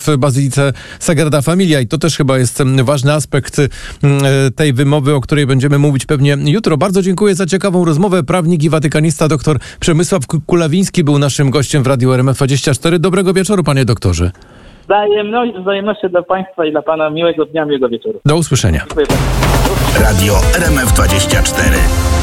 w Bazylice Sagrada Familia i to też chyba jest ważny aspekt tej wymowy, o której będziemy mówić pewnie jutro. Bardzo dziękuję za ciekawą rozmowę. Prawnik i watykanista dr Przemysław Kulawiński był naszym gościem w Radiu RMF24. Dobrego wieczoru, panie doktorze. Wzajemnością dla państwa i dla pana miłego dnia, miłego wieczoru. Do usłyszenia. Dziękuję bardzo. Radio RMF24.